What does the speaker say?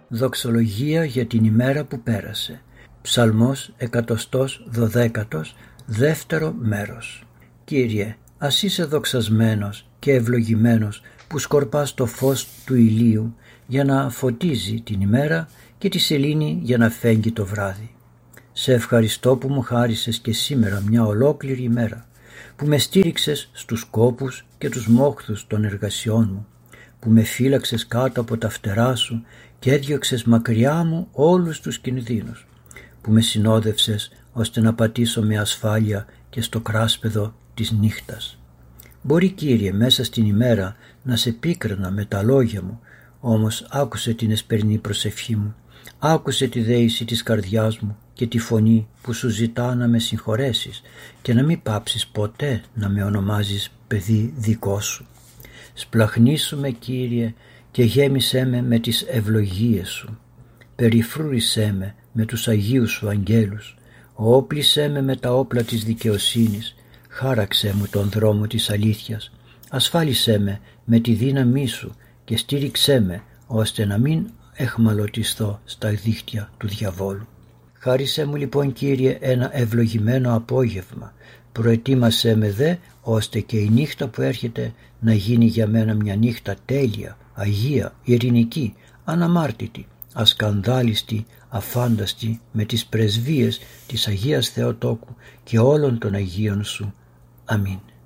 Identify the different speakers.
Speaker 1: Δοξολογία για την ημέρα που πέρασε. Ψαλμός 112, δεύτερο μέρος. Κύριε, ας είσαι δοξασμένος και ευλογημένος που σκορπάς το φως του ηλίου για να φωτίζει την ημέρα και τη σελήνη για να φέγγει το βράδυ. Σε ευχαριστώ που μου χάρισες και σήμερα μια ολόκληρη ημέρα, που με στήριξες στους κόπους και τους μόχθους των εργασιών μου, που με φύλαξες κάτω από τα φτερά σου και έδιωξες μακριά μου όλους τους κινδύνους, που με συνόδευσες ώστε να πατήσω με ασφάλεια και στο κράσπεδο της νύχτας. Μπορεί, Κύριε, μέσα στην ημέρα να σε πίκρανα με τα λόγια μου, όμως άκουσε την εσπερινή προσευχή μου, άκουσε τη δέηση της καρδιάς μου και τη φωνή που σου ζητά να με συγχωρέσεις και να μην πάψεις ποτέ να με ονομάζεις παιδί δικό σου. Σπλαχνίσου με, Κύριε, και γέμισέ με τις ευλογίες σου. Περιφρούρησέ με τους Αγίους σου αγγέλους. Όπλησέ με τα όπλα της δικαιοσύνης. Χάραξέ μου τον δρόμο της αλήθειας. Ασφάλισέ με τη δύναμή σου και στήριξέ με ώστε να μην εχμαλωτιστώ στα δίχτυα του διαβόλου. Χάρισέ μου λοιπόν, Κύριε, ένα ευλογημένο απόγευμα. Προετοίμασέ με δε ώστε και η νύχτα που έρχεται να γίνει για μένα μια νύχτα τέλεια, αγία, ειρηνική, αναμάρτητη, ασκανδάλιστη, αφάνταστη με τις πρεσβείες της Αγίας Θεοτόκου και όλων των Αγίων σου. Αμήν.